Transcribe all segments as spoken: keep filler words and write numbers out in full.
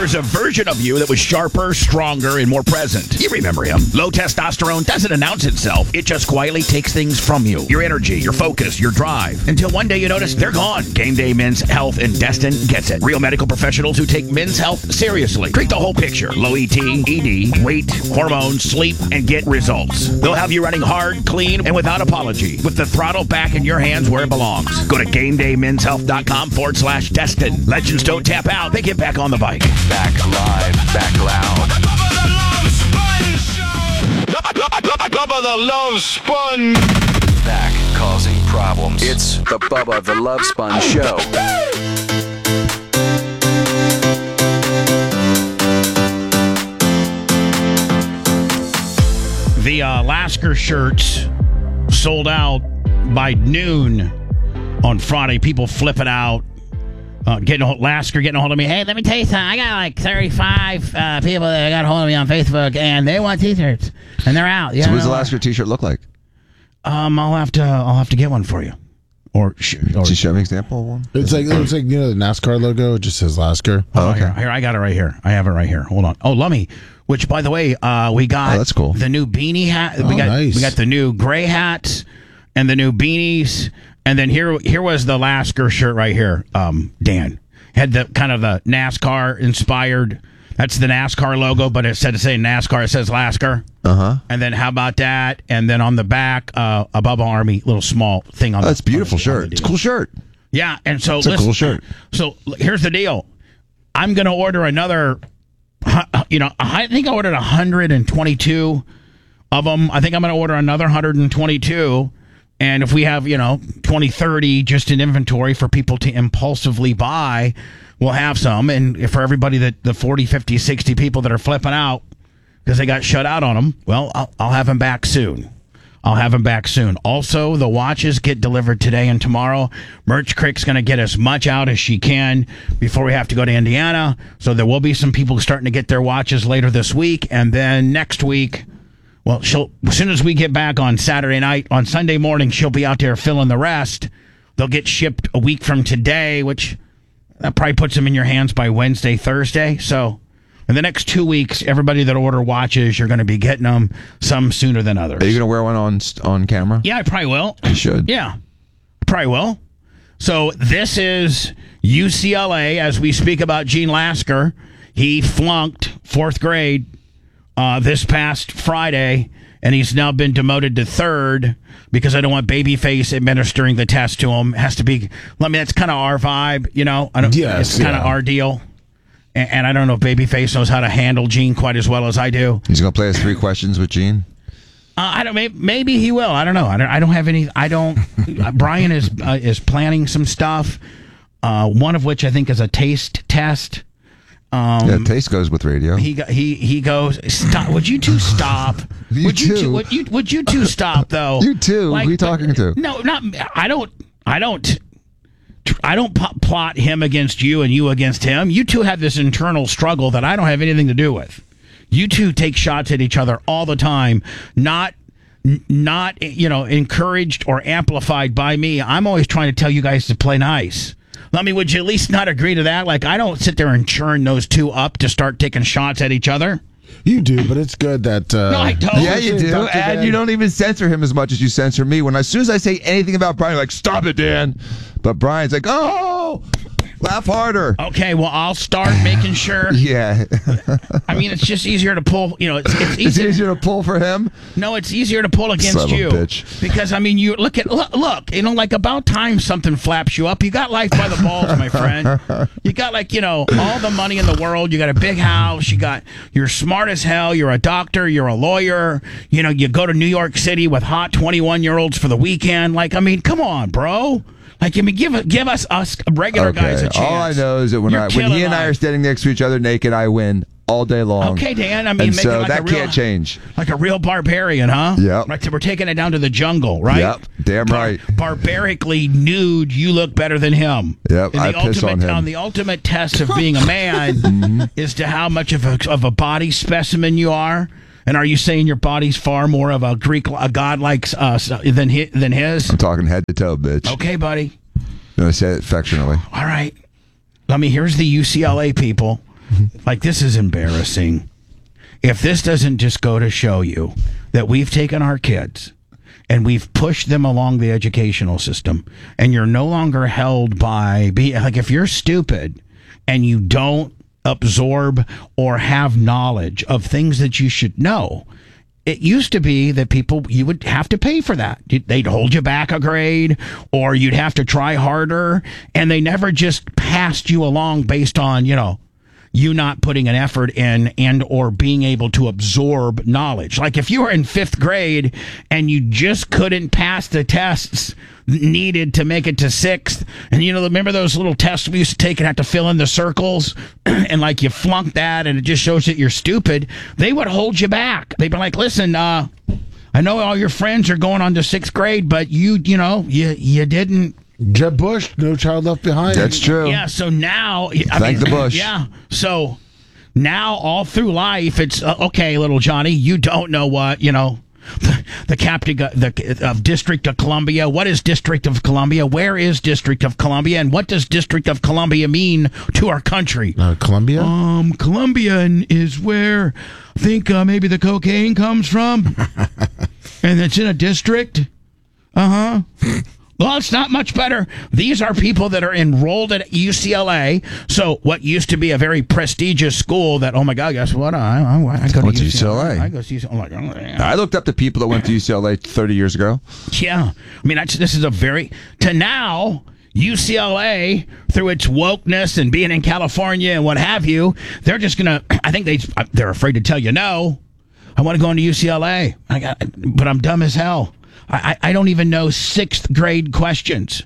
There's a version of you that was sharper, stronger, and more present. You remember him. Low testosterone doesn't announce itself. It just quietly takes things from you. Your energy, your focus, your drive. Until one day you notice they're gone. Game Day Men's Health and Destin gets it. Real medical professionals who take men's health seriously. Treat the whole picture. Low E T, E D, weight, hormones, sleep, and get results. They'll have you running hard, clean, and without apology. With the throttle back in your hands where it belongs. Go to game day men's health dot com forward slash Destin. Legends don't tap out. They get back on the bike. Back live, back loud. Bubba the Love Sponge. Back causing problems. It's the Bubba the Love Sponge Show. The uh, Lasker shirts sold out by noon on Friday. People flipping out. Uh, getting a hold, Lasker getting a hold of me. Hey, let me tell you something. I got like thirty-five uh, people that got a hold of me on Facebook, and they want T-shirts, and they're out. You So what does know? the Lasker T-shirt look like? Um, I'll have to. I'll have to get one for you. Or, sh- or Can you show me an example of one? It's like it's like you know the NASCAR logo. It just says Lasker. Oh, okay. Here, here, I got it right here. I have it right here. Hold on. Oh, Lummy. Which, by the way, uh, we got. Oh, that's cool. The new beanie hat. Oh, we got. nice. We got the new gray hats and the new beanies. And then here, here was the Lasker shirt right here. Um, Dan had the kind of the NASCAR inspired. That's the NASCAR logo, but instead of saying NASCAR, it says Lasker. Uh huh. And then how about that? And then on the back, uh, a Bubba Army little small thing on. Oh, the, that's a beautiful on the- on shirt. the It's a deal. cool shirt. Yeah, and so It's a listen, cool shirt. So l- here's the deal. I'm going to order another. hu- You know, I think I ordered one hundred twenty-two of them. I think I'm going to order another one hundred twenty-two. And if we have, you know, twenty, thirty just in inventory for people to impulsively buy, we'll have some. And if for everybody that the forty, fifty, sixty people that are flipping out because they got shut out on them, well, I'll, I'll have them back soon. I'll have them back soon. Also, the watches get delivered today and tomorrow. Merch Crick's going to get as much out as she can before we have to go to Indiana. So there will be some people starting to get their watches later this week. And then next week, well, she'll as soon as we get back on Saturday night, on Sunday morning, she'll be out there filling the rest. They'll get shipped a week from today, which that probably puts them in your hands by Wednesday, Thursday. So in the next two weeks, everybody that order watches, you're going to be getting them some sooner than others. Are you going to wear one on on camera? Yeah, I probably will. You should. Yeah, probably will. So this is U C L A as we speak about Gene Lasker. He flunked fourth grade uh, this past Friday, and he's now been demoted to third because I don't want Babyface administering the test to him. It has to be. I mean, that's kind of our vibe, you know. I don't. Yes, it's kind of yeah. our deal. And, and I don't know if Babyface knows how to handle Gene quite as well as I do. He's going to play us three questions with Gene. Uh, I don't. Maybe, maybe he will. I don't know. I don't. I don't have any. I don't. uh, Brian is uh, is planning some stuff. Uh, one of which I think is a taste test. Um, Yeah, taste goes with radio. he go- he he goes. Stop. Would you two stop? You would you too. two, would you would you two stop though? You too. Who are you talking to? No, not. I don't. I don't. I don't p- plot him against you and you against him. You two have this internal struggle that I don't have anything to do with. You two take shots at each other all the time, not n- not you know encouraged or amplified by me. I'm always trying to tell you guys to play nice. I mean, would you at least not agree to that? Like, I don't sit there and churn those two up to start taking shots at each other. You do, but it's good that. Uh, No, I don't. Yeah, you do. Doctor And Dan- you don't even censor him as much as you censor me. When as soon as I say anything about Brian, you're like, stop it, Dan. But Brian's like, oh, laugh harder. Okay, well, I'll start making sure. Yeah. I mean, it's just easier to pull. You know, it's, it's It's easier. easier to pull for him. No, it's easier to pull against Son of a you bitch. because I mean, you look at look, look, you know, like about time something flaps you up. You got life by the balls, my friend. You got like you know all the money in the world. You got a big house. You got you're smart as hell. You're a doctor. You're a lawyer. You know, you go to New York City with hot twenty-one year olds for the weekend. Like, I mean, come on, bro. Like, I mean, give give us us regular guys a chance. All I know is that when You're I when killing he and I life. are standing next to each other naked, I win all day long. Okay, Dan. I mean, and make so it like that a real, can't change. Like a real barbarian, huh? Yep. Right, so we're taking it down to the jungle, right? Yep, damn right. Barbarically nude, you look better than him. Yep, And the I piss ultimate, on him. Mm-hmm. the ultimate test of being a man is to how much of a, of a body specimen you are. And are you saying your body's far more of a Greek, a godlike uh, than his, than his? I'm talking head to toe, bitch. Okay, buddy. No, I say it affectionately. All right. Let me. Here's the U C L A people. like, this is embarrassing. If this doesn't just go to show you that we've taken our kids and we've pushed them along the educational system, and you're no longer held by, be like, if you're stupid and you don't absorb or have knowledge of things that you should know. It used to be that people, you would have to pay for that. They'd hold you back a grade, or you'd have to try harder, and they never just passed you along based on, you know, you not putting an effort in and or being able to absorb knowledge. Like if you were in fifth grade and you just couldn't pass the tests needed to make it to sixth, and you know, remember those little tests we used to take and have to fill in the circles, and like you flunked that and it just shows that you're stupid, they would hold you back. They'd be like, listen, uh, I know all your friends are going on to sixth grade, but you, you know, you, you didn't. Jeb Bush, No Child Left Behind. That's true. Yeah, so now... I Thank mean, the Bush. Yeah, so now all through life, it's, uh, okay, little Johnny, you don't know what, you know, the, the captain the, of District of Columbia. What is District of Columbia? Where is District of Columbia? And what does District of Columbia mean to our country? Uh, Columbia? Um, Columbia is where I think uh, maybe the cocaine comes from. And it's in a district. Uh-huh. Well, it's not much better. These are people that are enrolled at U C L A. So what used to be a very prestigious school that, oh, my God, guess what? I, I, I go to What's U C L A. U C L A? I go to U C L A. I'm like, oh, yeah. I looked up the people that went to U C L A thirty years ago. Yeah. I mean, that's, this is a very... To now, U C L A, through its wokeness and being in California and what have you, they're just going to... I think they, they're afraid to tell you no. I want to go into U C L A, I got, but I'm dumb as hell. I, I don't even know sixth grade questions.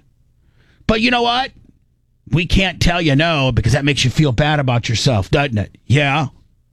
But you know what? We can't tell you no because that makes you feel bad about yourself, doesn't it? Yeah.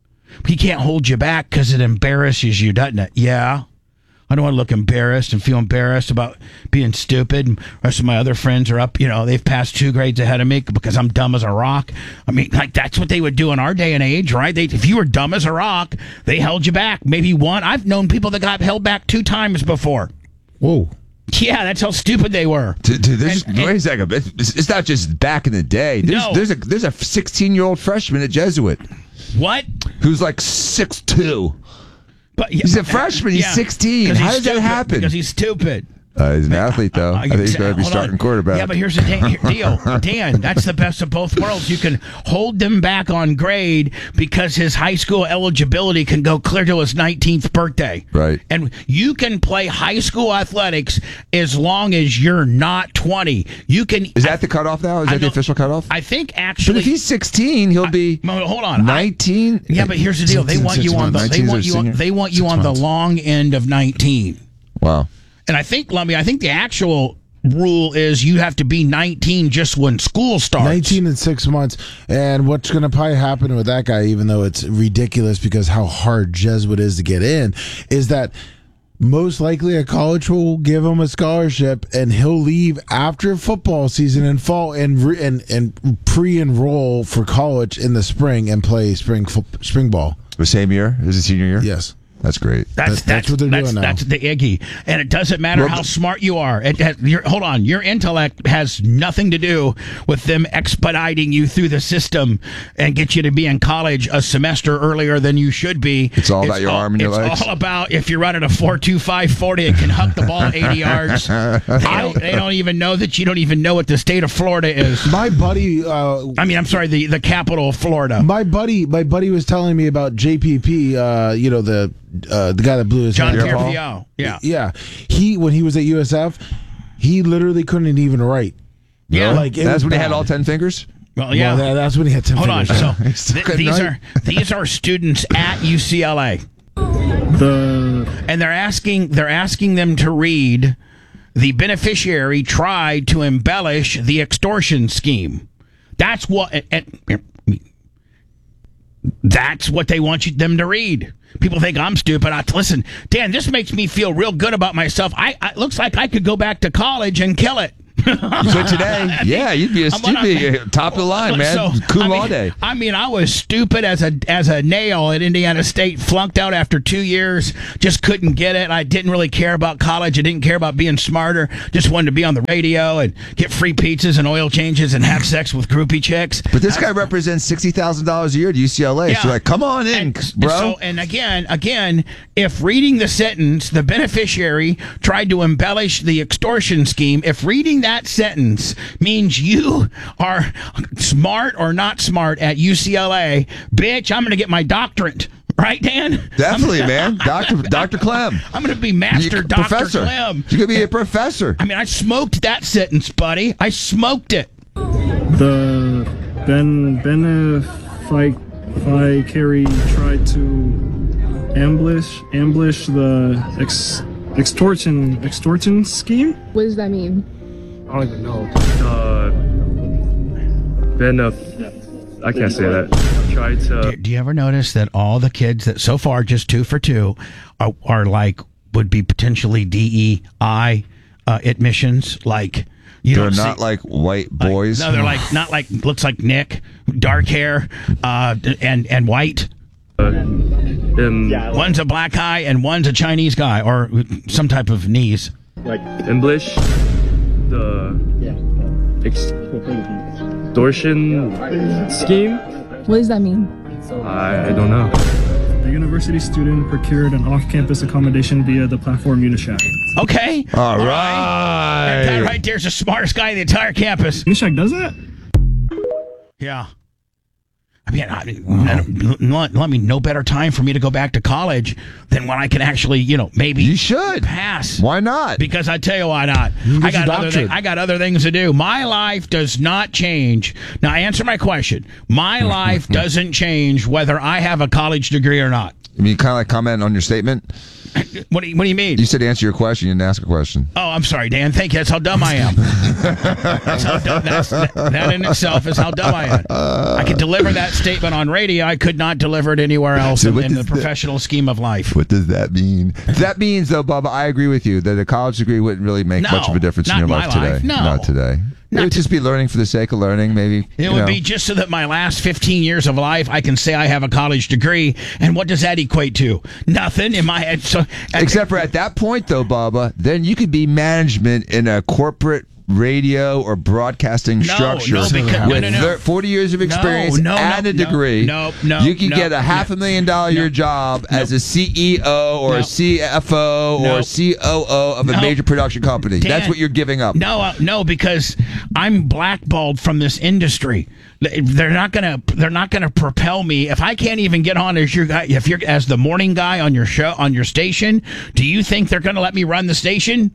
We can't hold you back because it embarrasses you, doesn't it? Yeah. I don't want to look embarrassed and feel embarrassed about being stupid. And the rest of my other friends are up, you know, they've passed two grades ahead of me because I'm dumb as a rock. I mean, like, that's what they would do in our day and age, right? They, if you were dumb as a rock, they held you back. Maybe one. I've known people that got held back two times before. Whoa. Yeah, that's how stupid they were. Dude, dude, there's, And- wait a second. It's, it's not just back in the day. There's, No. there's a there's a sixteen-year-old freshman at Jesuit What? who's like six two. But He's a freshman. He's sixteen. 'Cause How he's does that stupid. happen? Because he's stupid. Uh, he's an athlete, though. I think he's better be Hold starting on. quarterback. Yeah, but here's the da- here- deal. Dan, that's the best of both worlds. You can hold them back on grade because his high school eligibility can go clear to his nineteenth birthday. Right. And you can play high school athletics as long as you're not twenty. You can. Is that the cutoff now? Is I that the know- official cutoff? I think But actually. if he's sixteen, he'll be Well, hold on. I- nineteen. yeah, but here's the deal. They Six- want six you on the. months. They nineteen's want a you. On, senior? they want you Six on the months. long end of nineteen. Wow. And I think, Lummy, I think the actual rule is you have to be nineteen just when school starts. nineteen and six months. And what's going to probably happen with that guy, even though it's ridiculous because how hard Jesuit is to get in, is that most likely a college will give him a scholarship and he'll leave after football season and fall and re- and, and pre-enroll for college in the spring and play spring fo- spring ball. The same year? Is it senior year? Yes. That's great. That's, That- that's what they're that's, doing now. That's the Iggy. And it doesn't matter Well, how but- smart you are. It has, your, hold on. Your intellect has nothing to do with them expediting you through the system and get you to be in college a semester earlier than you should be. It's all about your all, arm and your it's legs. all about if you're running a four two five forty and can huck the ball eighty yards. They don't, they don't even know that you don't even know what the state of Florida is. My buddy uh, I mean, I'm sorry, the, the capital of Florida. My buddy, my buddy was telling me about J P P. Uh, you know the uh, the guy that blew his John head. Pierre Paul? Pierre Yeah. Yeah, he when he was at U S F, he literally couldn't even write. Yeah. like it That's was when he bad. had all ten fingers? Well, yeah. Well, that, that's when he had ten Hold on. fingers. So He still th- couldn't these write. are these are students at U C L A, and they're asking they're asking them to read. The beneficiary tried to embellish the extortion scheme. That's what. And, and, that's what they want you, them to read. People think I'm stupid. I, listen, Dan, this makes me feel real good about myself. I, I it looks like I could go back to college and kill it. You could today. Yeah, you'd be a I'm you'd be a top of the line, man. So, Cum I laude. mean, I mean, I was stupid as a as a nail at Indiana State. Flunked out after two years. Just couldn't get it. I didn't really care about college. I didn't care about being smarter. Just wanted to be on the radio and get free pizzas and oil changes and have sex with groupie chicks. But this guy represents sixty thousand dollars a year to U C L A. Yeah. So, like, come on in, and, bro. So, and again, again, if reading the sentence, the beneficiary tried to embellish the extortion scheme, if reading that sentence means you are smart or not smart at U C L A, bitch, I'm going to get my doctorate. Right, Dan? Definitely, man. Doctor Doctor Clem. I'm going to be Master You- Doctor professor. Clem. You could be a professor. I mean, I smoked that sentence, buddy. I smoked it. The Ben Beneficari tried to ambush ambush the ex, extortion extortion scheme. What does that mean? I don't even know. Uh, Benef. I can't say that. Tried to. Do, do you ever notice that all the kids that so far just two for two are, are like would be potentially D E I uh, admissions? Like you They're don't not see, like white like- boys. no, they're like not like looks like Nick, dark hair, uh, and and white. Uh, um, One's a black guy and one's a Chinese guy or some type of knees. ambush the extortion scheme. What does that mean? I, I don't know. The university student procured an off-campus accommodation via the platform Unishack. Okay. All That right. right there's the smartest guy in the entire campus. Unishack does that? Yeah. I mean, I, I don't- let, let me no better time for me to go back to college than when I can actually, you know, maybe You should. pass. Why not? Because I tell you why not. can I get got your other doctorate. thi- I got other things to do. My life does not change. Now answer my question. My life doesn't change whether I have a college degree or not. I mean, kind of like comment on your statement. What do you, what do you mean? You said answer your question. You didn't ask a question. Oh, I'm sorry, Dan. Thank you. That's how dumb I am. That's how dumb, that's, that, that in itself is how dumb I am. I could deliver that statement on radio. I could not deliver it anywhere else So in, what in the does that- professional scheme of life. What does that mean? That means, though, Bubba, I agree with you that a college degree wouldn't really make No, much of a difference in not your my life today. life. No. Not today. It would just be learning for the sake of learning, maybe. It you would know. be just so that my last fifteen years of life, I can say I have a college degree. And what does that equate to? Nothing in my head. So, Except for at that point, though, Bubba, then you could be management in a corporate radio or broadcasting No, structure no, because- no, with no, no. thir- forty years of experience no, and no, a no, degree. no, no, you could no, get a half a million dollar no, year job no. as a C E O or No. a C F O No. or C O O of a No. major production company. Dan, That's what you're giving up. No, uh, no, because I'm blackballed from this industry. They're not gonna. They're not gonna propel me if I can't even get on as your guy. If you're as the morning guy on your show on your station, do you think they're gonna let me run the station?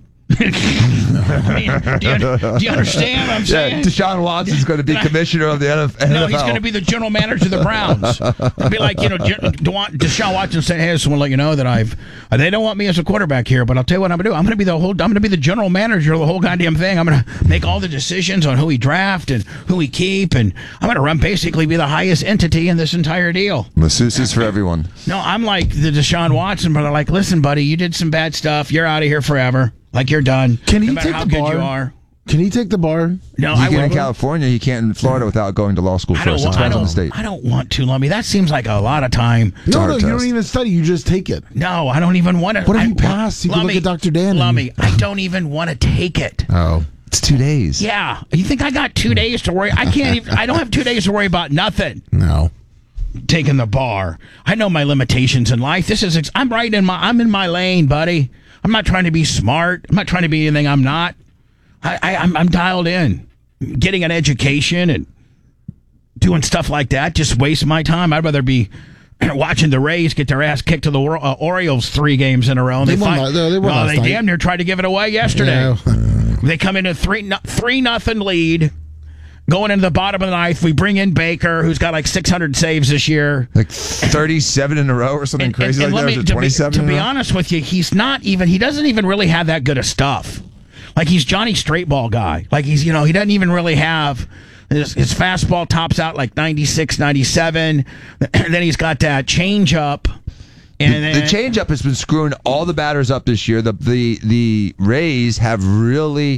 I mean, do, you, do you understand what I'm Yeah, saying? Deshaun Watson's going to be commissioner of the N F L. No, he's going to be the general manager of the Browns. It'd be like, you know, De- De- Deshaun Watson saying, "Hey, I just want to let you know that I've uh, they don't want me as a quarterback here, but I'll tell you what I'm going to do. I'm going to be the whole. I'm going to be the general manager of the whole goddamn thing. I'm going to make all the decisions on who we draft and who we keep, and I'm going to run basically be the highest entity in this entire deal." Masseuses for everyone. No, I'm like the Deshaun Watson, but they're like, "Listen, buddy, you did some bad stuff. You're out of here forever. Like you're done. Can he no matter take how the good bar? you are." Can he take the bar? No, You I get in won't. California, you can't in Florida without going to law school I don't, first. It want, I, depends on don't, the state. I don't want to, Lummy. That seems like a lot of time. a No, hard no, you test. don't even study. You just take it. No, I don't even want to. What if I, you pass? You can look Lummi, at Doctor Dan and- Lummi, I don't even want to take it. Oh, it's two days. Yeah, you think I got two days to worry? I can't even. I don't have two days to worry about nothing. No. Taking the bar. I know my limitations in life. This is. ex- I'm right in my. I'm in my lane, buddy. I'm not trying to be smart. I'm not trying to be anything I'm not. I, I I'm, I'm dialed in. Getting an education and doing stuff like that just wastes my time. I'd rather be watching the Rays get their ass kicked to the Or- uh, Orioles three games in a row. And They they won find, la- they won well, last they night. damn near tried to give it away yesterday. Yeah. They come in a three no, three nothing lead. Going into the bottom of the ninth, we bring in Baker, who's got like six hundred saves this year. Like thirty-seven in a row or something And- crazy and- and like let that. me- Or is it to be- twenty-seven To in a be row? honest with you, he's not even. He doesn't even really have that good of stuff. Like he's Johnny Straight Ball guy. Like he's you know he doesn't even really have. His, his fastball tops out like ninety-six, ninety-seven. And then he's got that change up. And The, then, the changeup has been screwing all the batters up this year. The the the Rays have really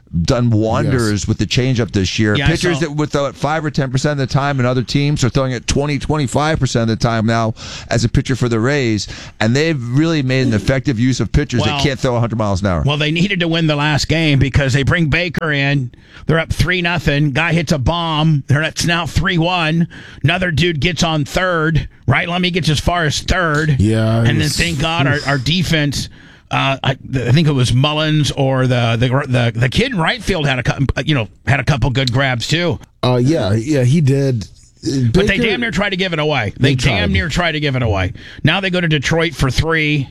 done wonders Yes. with the changeup this year. Yeah, I Pitchers saw- that would throw it five or ten percent of the time, and other teams are throwing it twenty, twenty-five percent of the time now as a pitcher for the Rays, and they've really made an effective use of pitchers Well- that can't throw one hundred miles an hour. Well, they needed to win the last game because they bring Baker in. They're up three nothing. Guy hits a bomb. They're it's now three one. Another dude gets on third. Right, Lummy gets as far as third. Yeah, and then it's- thank God our, our defense. Uh, I, I think it was Mullins or the the the, the kid in right field had a cou- you know had a couple good grabs too. Uh, yeah, yeah, he did. But they damn near tried to give it away. They, They damn tried. near tried to give it away. Now they go to Detroit for three,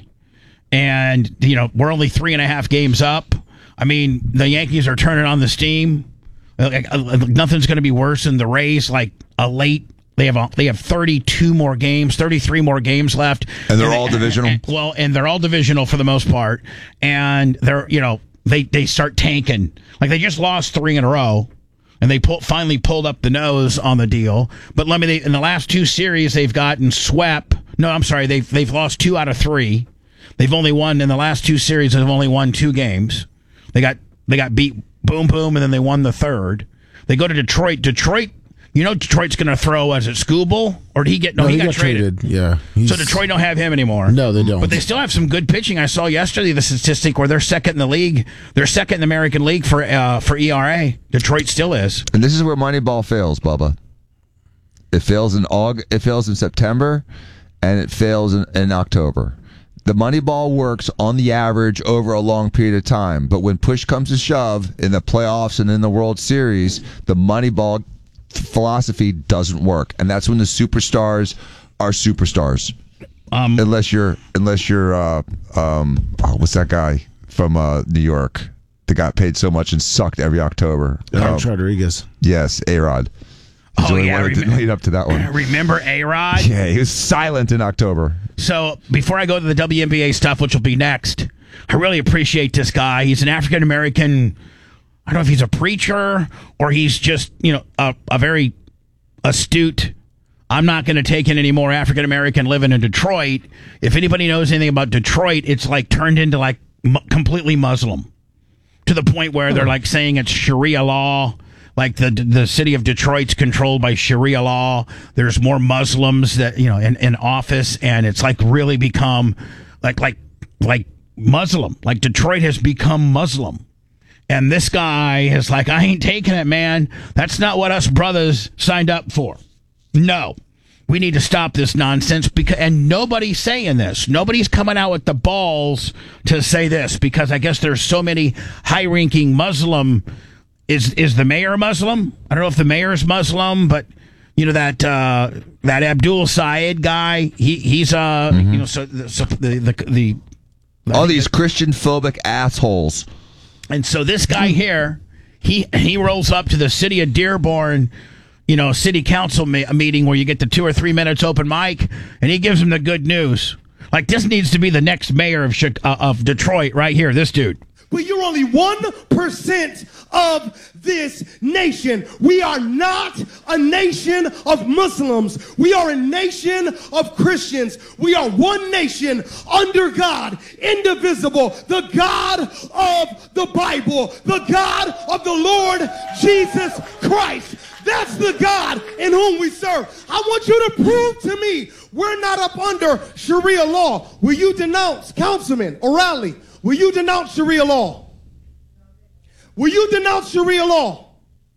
and you know we're only three and a half games up. I mean, the Yankees are turning on the steam. Like, uh, nothing's going to be worse than the Rays. Like a late, they have a, they have thirty-two more games, thirty-three more games left, And they're all divisional? and- well, and they're all divisional for the most part, and they're you know they they start tanking. Like they just lost three in a row. And they pull, finally pulled up the nose on the deal. But let me, they, in the last two series, they've gotten swept. No, I'm sorry, they've they've lost two out of three. They've only won in the last two series. They've only won two games. They got they got beat, boom, boom, and then they won the third. They go to Detroit. Detroit, you know, Detroit's going to throw. Was it Skubal or did he get? No, No, he, got, traded. Yeah. So He's- Detroit don't have him anymore. No, they don't. But they still have some good pitching. I saw yesterday the statistic where they're second in the league. They're second in the American League for uh, for E R A. Detroit still is. And this is where Moneyball fails, Bubba. It fails in Aug. It fails in September, and it fails in, in October. The Moneyball works on the average over a long period of time, but when push comes to shove in the playoffs and in the World Series, the Moneyball philosophy doesn't work, and that's when the superstars are superstars. Um, unless you're, unless you're, uh, um, oh, what's that guy from uh, New York that got paid so much and sucked every October? Alex Um, Rodriguez. Yes, A-Rod. He's Oh, the only yeah, one that didn't remember- lead up to that one. Remember A-Rod? Yeah, he was silent in October. So before I go to the W N B A stuff, which will be next, I really appreciate this guy. He's an African American. I don't know if he's a preacher or he's just you know a, a very astute. I'm not going to take in any more African American living in Detroit. If anybody knows anything about Detroit, it's like turned into like mu- completely Muslim to the point where they're like saying it's Sharia law. Like the the city of Detroit's controlled by Sharia law. There's more Muslims that you know in, in office, and it's like really become like like like Muslim. Like Detroit has become Muslim, and this guy is like, I ain't taking it, man. That's not what us brothers signed up for. No, we need to stop this nonsense because, and nobody's saying this. Nobody's coming out with the balls to say this because I guess there's so many high-ranking Muslim. Is is the mayor Muslim? I don't know if the mayor is Muslim, but you know that uh, that Abdul Syed guy. He he's uh Mm-hmm. you know so, the, so the the the All these Christian phobic assholes. and so this guy here, he he rolls up to the city of Dearborn, you know, city council me- meeting where you get the two or three minutes open mic, and he gives them the good news. Like this needs to be the next mayor of Chi- uh, of Detroit right here. This dude. But you're only one percent of this nation. We are not a nation of Muslims. We are a nation of Christians. We are one nation under God, indivisible, the God of the Bible, the God of the Lord Jesus Christ. That's the God in whom we serve. I want you to prove to me we're not up under Sharia law. Will you denounce, Councilman O'Reilly? Will you denounce Sharia law? Will you denounce Sharia law?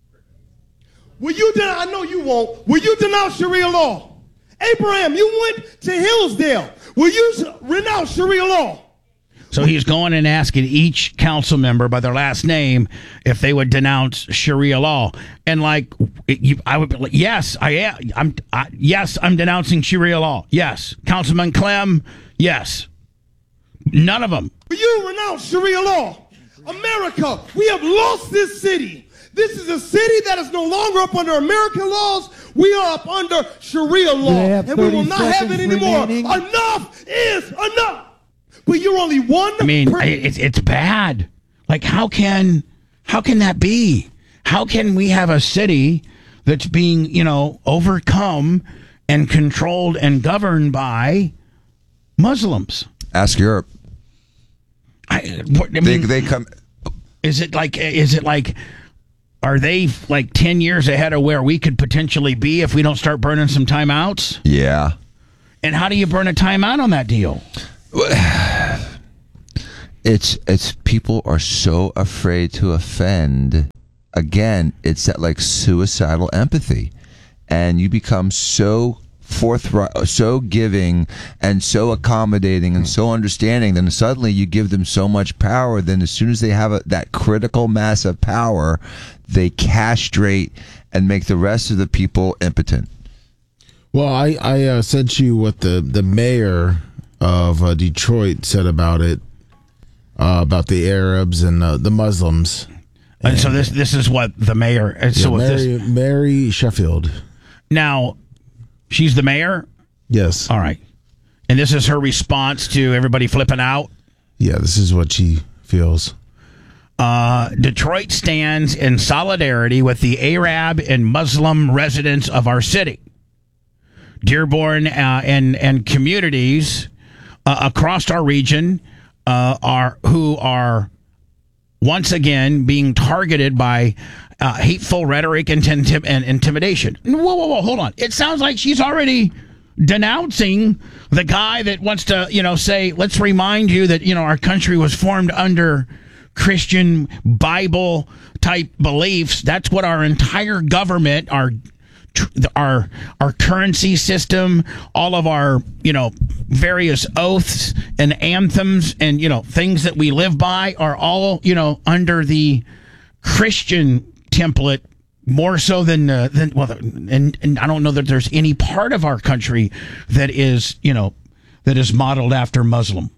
Will you den- I know you won't. Will you denounce Sharia law? Abraham, you went to Hillsdale. Will you s- renounce Sharia law? So he's going and asking each council member by their last name if they would denounce Sharia law. And like, it- you, I would be like, yes, I am. I'm, I, yes, I'm denouncing Sharia law. Yes. Councilman Clem, yes. None of them. Will you renounce Sharia law? America, we have lost this city. This is a city that is no longer up under American laws. We are up under Sharia law. have And we will thirty not have it seconds anymore. remaining. Enough is enough. But you're only one. I mean, per- I- it's it's bad. Like, how can how can that be? How can we have a city that's being, you know, overcome and controlled and governed by Muslims? Ask Europe. I, what- I They mean, they come. Is it like? Is it like? Are they like ten years ahead of where we could potentially be if we don't start burning some timeouts? Yeah. And how do you burn a timeout on that deal? It's it's people are so afraid to offend. Again, it's that like suicidal empathy, and you become so forthright, so giving, and so accommodating, and so understanding. Then suddenly you give them so much power. Then as soon as they have a, that critical mass of power, they castrate and make the rest of the people impotent. Well, I I uh, sent you what the the mayor of uh, Detroit said about it, uh, about the Arabs and uh, the Muslims. And, and so this this is what the mayor. And yeah, so Mary, this, Mary Sheffield. Now, she's the mayor. Yes. All right. And this is her response to everybody flipping out. Yeah, this is what she feels. Uh, Detroit stands in solidarity with the Arab and Muslim residents of our city. Dearborn uh, and and communities uh, across our region uh, are who are once again being targeted by uh, hateful rhetoric and, intim- and intimidation. Whoa, whoa, whoa! Hold on. It sounds like she's already denouncing the guy that wants to, you know, say, let's remind you that, you know, our country was formed under Christian Bible type beliefs. That's what our entire government, our our our currency system, all of our, you know, various oaths and anthems and, you know, things that we live by are all, you know, under the Christian template more so than uh, than well, and and I don't know that there's any part of our country that is, you know, that is modeled after Muslim.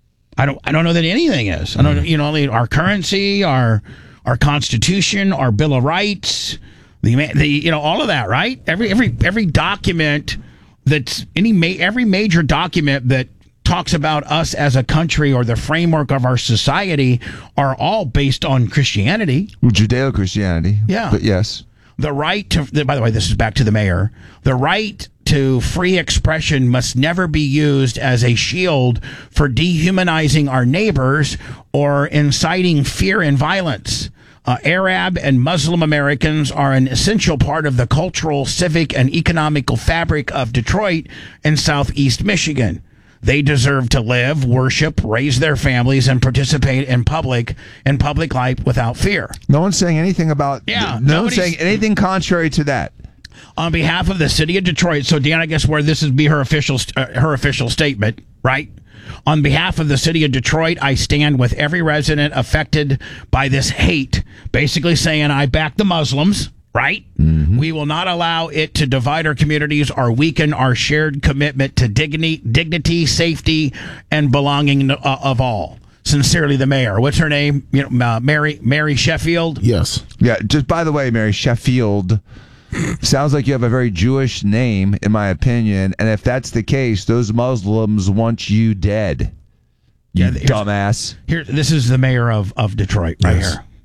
I don't I don't know that anything is. I don't you know our currency, our our Constitution, our Bill of Rights. The, the you know all of that, right? Every every every document that's any ma- every major document that talks about us as a country or the framework of our society are all based on Christianity, Judeo-Christianity. Yeah, but yes, the right to. By the way, this is back to the mayor. The right to free expression must never be used as a shield for dehumanizing our neighbors or inciting fear and violence. Uh, Arab and Muslim Americans are an essential part of the cultural, civic, and economical fabric of Detroit and Southeast Michigan. They deserve to live, worship, raise their families, and participate in public in public life without fear. No one's saying anything about. Yeah, no one's saying anything contrary to that. On behalf of the city of Detroit, so Dan, I guess where this would be her official uh, her official statement, right? On behalf of the city of Detroit, I stand with every resident affected by this hate, basically saying I back the Muslims, right? Mm-hmm. We will not allow it to divide our communities or weaken our shared commitment to dignity, dignity, safety, and belonging uh, of all. Sincerely, the mayor. What's her name? You know, uh, Mary Mary Sheffield? Yes. Yeah, just by the way, Mary Sheffield sounds like you have a very Jewish name, in my opinion. And if that's the case, those Muslims want you dead. You yeah, dumbass. Here, this is the mayor of, of Detroit right yes. here.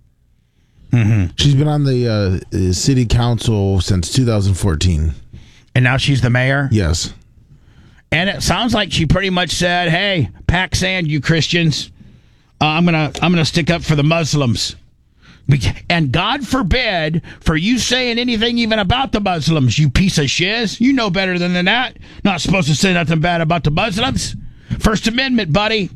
Mm-hmm. She's been on the uh, city council since two thousand fourteen. And now she's the mayor? Yes. And it sounds like she pretty much said, hey, pack sand, you Christians. Uh, I'm going to I'm gonna stick up for the Muslims. And God forbid for you saying anything even about the Muslims, you piece of shiz. You know better than that. Not supposed to say nothing bad about the Muslims. First Amendment, buddy.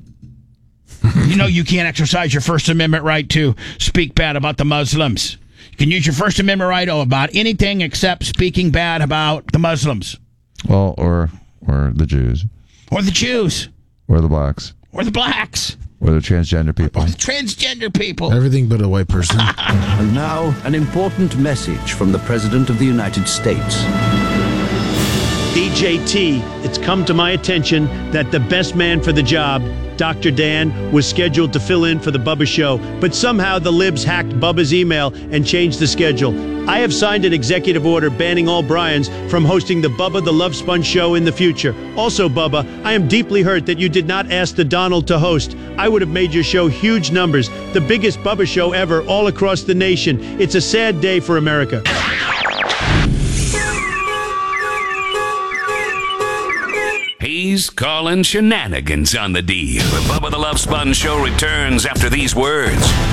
You know you can't exercise your First Amendment right to speak bad about the Muslims. You can use your First Amendment right about anything except speaking bad about the Muslims. Well, or or the Jews. Or the Jews. Or the blacks. Or the blacks. Or the transgender people. Or the transgender people. Everything but a white person. And now, an important message from the President of the United States. B J T, it's come to my attention that the best man for the job, Doctor Dan, was scheduled to fill in for the Bubba Show, but somehow the libs hacked Bubba's email and changed the schedule. I have signed an executive order banning all Bryans from hosting the Bubba the Love Sponge Show in the future. Also, Bubba, I am deeply hurt that you did not ask the Donald to host. I would have made your show huge numbers, the biggest Bubba Show ever all across the nation. It's a sad day for America. He's calling shenanigans on the D. The Bubba the Love Sponge Show returns after these words.